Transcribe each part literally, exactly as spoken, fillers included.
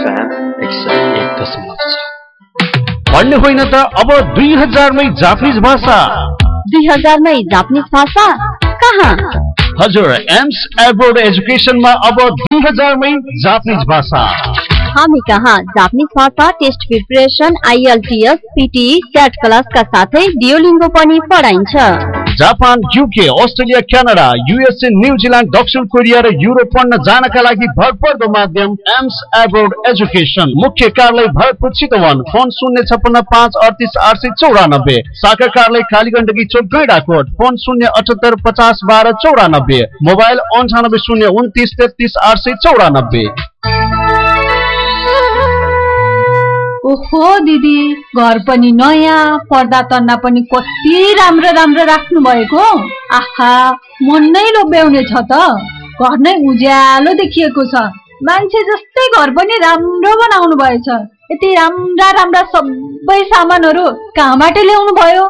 FM एक सय एक दशमलव छ। भन्ने होइन त अब दुई हजारमै जापानिज भाषा। दुई हजारमै जापानिज भाषा कहाँ? हजुर, एम्स एब्रोड एजुकेसनमा अब दुई हजारमै जापानिज भाषा। हामी कहाँ जापानिज भाषा टेस्ट प्रिपरेसन, आइएलटीएस, पीटी, क्याट क्लासका साथै डियोलिङ्गो पनि पढाइन्छ। Japan, UK, Australia, Canada, USA, New Zealand, दक्षिण कोरिया र युरोप पढ्न जानका लागि भरपर्दो माध्यम एम्स एब्रोड एजुकेसन। मुख्य कार्यालय भरतपुर चितवन। फोन शून्य छप्पन्न पाँच अडतिस आठ सय चौरानब्बे। शाखा कार्यालय कालीगण्डकी चोक गैंडाकोट। फोन शून्य अठहत्तर पचास बाह्र चौरानब्बे। मोबाइल अन्ठानब्बे शून्य उन्तिस तेत्तिस आठ सय चौरानब्बे। ओहो दिदी, घर पनि नयाँ, पर्दा तन्ना पनि कति राम्रो राम्रो राख्नु भएको। आहा, मन नै लोभ्याउने छ त। घर नै उज्यालो देखिएको छ। मान्छे जस्तै घर पनि राम्रो बनाउनु भएछ। यति राम्रा राम्रा सबै सामानहरू कहाँबाट ल्याउनु भयो?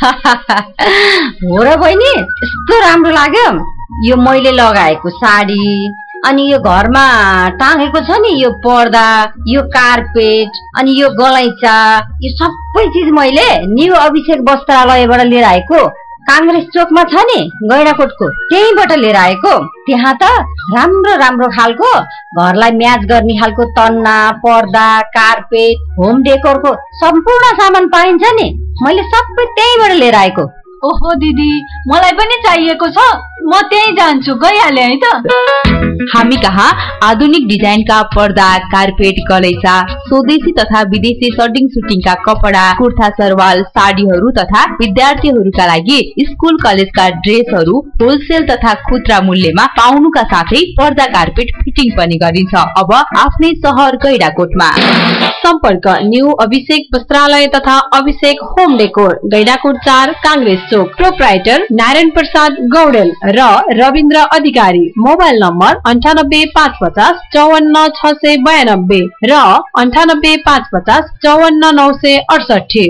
हो र बहिनी, यस्तो राम्रो लाग्यो। यो मैले लगाएको साडी, अनि यो घरमा टाँगेको छ नि यो पर्दा, यो कार्पेट, अनि यो गलैँचा, यो सबै चिज मैले न्यू अभिषेक वस्त्रालयबाट लिएर आएको। काङ्ग्रेस चोकमा छ नि गैंडाकोटको, त्यहीँबाट लिएर आएको। त्यहाँ त राम्रो राम्रो खालको घरलाई म्याच गर्ने खालको तन्ना, पर्दा, कार्पेट, होम डेकोरको सम्पूर्ण सामान पाइन्छ नि। मैले सबै त्यहीँबाट लिएर आएको। ओहो दिदी, मलाई पनि चाहिएको छ। म त्यहीँ जान्छु, गइहाले है त। हामी कहाँ आधुनिक डिजाइनका पर्दा, कार्पेट, गलैँचा, स्वदेशी तथा विदेशी सर्टिङ सुटिङका कपडा, कुर्ता सरवाल, साडीहरू तथा विद्यार्थीहरूका लागि स्कुल कलेजका ड्रेसहरू होलसेल तथा खुद्रा मूल्यमा पाउनुका साथै पर्दा, कार्पेट फिटिङ पनि गरिन्छ। अब आफ्नै सहर गैंडाकोटमा। सम्पर्क न्यू अभिषेक वस्त्रालय तथा अभिषेक होम डेकोर, गैंडाकोट चार, काङ्ग्रेस चोक। प्रोप्राइटर नारायण प्रसाद गौडेल र रविन्द्र अधिकारी। मोबाइल नम्बर अन्ठानब्बे पाँच पचास चौवन्न छ सय बयानब्बे र अन्ठानब्बे पाँच पचास चौवन्न नौ सय अडसठी।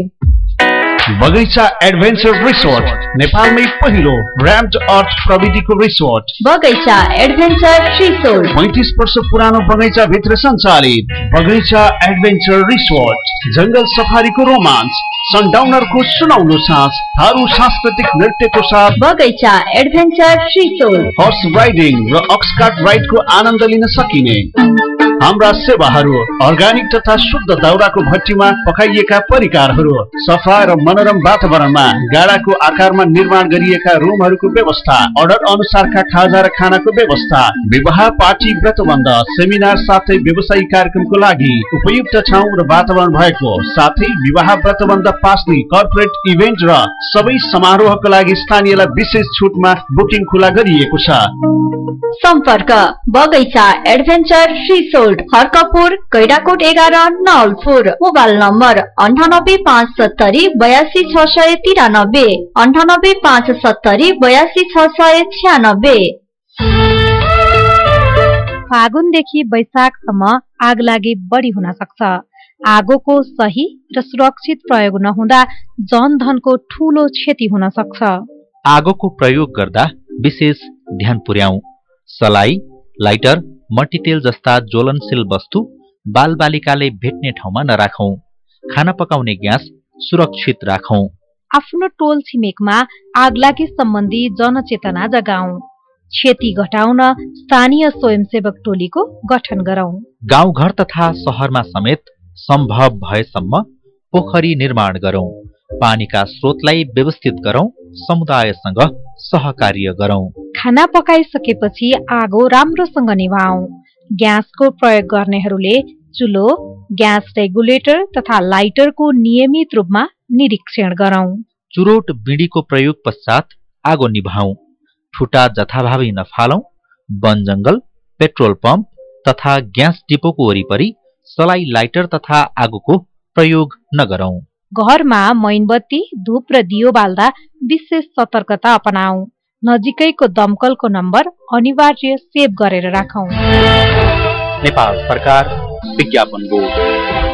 बगैँचा एडभेन्चर रिसोर्ट, नेपालमै पहिलो र्याम्ड अर्थ प्रविधिको रिसोर्ट। बगैँचा एडभेन्चर रिसोर्ट पैंतीस वर्ष पुरानो बगैँचा भित्र सञ्चालित बगैँचा एडभेन्चर रिसोर्ट। जंगल सफारीको रोमान्स, सनडाउनरको सुनौलो सास, थारू सांस्कृतिक नृत्यको साथ बगैँचा एडभेन्चर रिसोर्ट। हर्स राइडिङ र अक्सकार्ट राइडको आनन्द लिन सकिने। हाम्रा सेवाहरू अर्ग्यानिक तथा शुद्ध दाउराको भट्टीमा पकाइएका परिकारहरू, सफा र मनोरम वातावरणमा गाडाको आकारमा निर्माण गरिएका रुमहरूको व्यवस्था, अर्डर अनुसारका खाजा र खानाको व्यवस्था, विवाह, पार्टी, व्रतबन्ध, सेमिनार साथै व्यवसायिक कार्यक्रमको लागि उपयुक्त ठाउँ र वातावरण भएको, साथै विवाह, व्रतबन्ध, पास्नी, कर्पोरेट इभेन्ट र सबै समारोहको लागि स्थानीयलाई विशेष छुटमा बुकिङ खुला गरिएको छ। सम्पर्क बगैँचा एडभेन्चर रिसोर्ट, हर्कपुर, गैंडाकोट एघार, नवलपुर। मोबाइल नम्बर अन्ठानब्बे पाँच सत्तरी बयासी छ सय तिरानब्बे, अन्ठानब्बे पाँच सत्तरी बयासी छ सय छ्यानब्बे। फागुनदेखि वैशाखसम्म आग लागि बढी हुन सक्छ। आगोको सही र सुरक्षित प्रयोग नहुँदा जनधनको ठूलो क्षति हुन सक्छ। आगोको प्रयोग गर्दा विशेष ध्यान पुर्याऊ। सलाई, लाइटर, मट्टीतेल जस्ता ज्वलनशील वस्तु बालबालिकाले भेट्ने ठाउँमा नराखौं। खाना पकाउने ग्यास सुरक्षित राखौं। आफ्नो टोल छिमेकमा आगलागी सम्बन्धी जनचेतना जगाऊ। क्षति घटाउन स्थानीय स्वयंसेवक टोलीको गठन गरौं। गाउँघर तथा शहरमा समेत सम्भव भएसम्म पोखरी निर्माण गरौं। पानीका स्रोतलाई व्यवस्थित गरौं। समुदायसँग सहकार्य गरौं। खाना पकाइसकेपछि आगो राम्रोसँग निभाऊ। ग्यासको प्रयोग गर्नेहरूले चुलो, ग्यास रेगुलेटर तथा लाइटरको नियमित रूपमा निरीक्षण गरौं। चुरोट बिडीको प्रयोग पश्चात आगो निभाऊ। ठुटा जथाभावी नफालौं। वन जंगल, पेट्रोल पम्प तथा ग्यास डिपोको वरिपरि सलाई, लाइटर तथा आगोको प्रयोग नगरौं। घरमा मैनबत्ती, धूप र दियो बाल्दा विशेष सतर्कता अपनाऊ। नजिकैको दमकलको नम्बर अनिवार्य सेभ गरेर राखौं। नेपाल सरकार विज्ञापन बोर्ड।